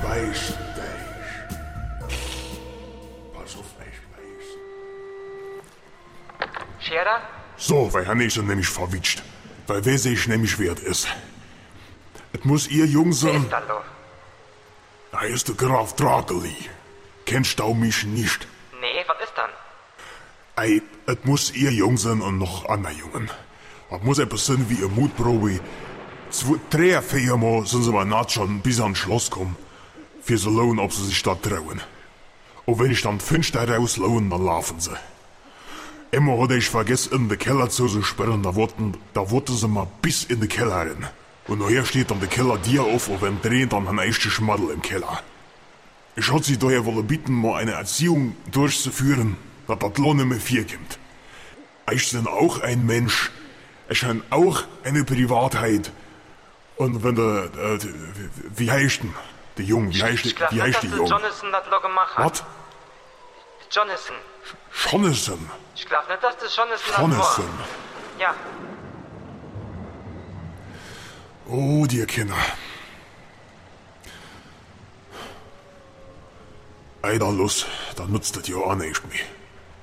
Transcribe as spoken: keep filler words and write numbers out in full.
weiß dich. Pass auf, ich weiß. Scherer? So, weil Hanne ist er nämlich verwitscht. Weil wer sich nämlich wert ist. Es muss ihr Jung Wer sein. ist dann lo? Da ist der Graf Drakeli. Kennst du mich nicht? Nee, was ist dann? Ei, es muss ihr Jung sein und noch andere Jungen. Es muss etwas sein wie eine Mutprobe. Zwei, drei, vier Mal sind sie mal naht schon bis ans Schloss kommen. Für so lohnen, ob sie sich da trauen. Und wenn ich dann fünf da rauslohnen, dann laufen sie. Immer hatte ich vergessen, in den Keller zu sperren, da wurden, da wurden sie mal bis in den Keller rein. Und nachher steht dann der Keller dir auf und wenn drehen dann ein echter Schmaddel im Keller. Ich hatte sie daher wollen bitten, mal eine Erziehung durchzuführen, dass das Lohn nicht mehr viel kommt. Ich bin auch ein Mensch. Ich habe auch eine Privatheit. Und wenn der, äh, wie heißt denn? Der Jung, wie heißt, Ich glaub wie nicht, heißt dass der der Jung? Jonathan das lo gemacht hat. Was? Jonathan. Jonathan. Ich glaub nicht, dass das Jonathan das war. Jonathan. Ja. Oh, die Kinder. Eider los, dann nutzt das ja auch nicht mehr.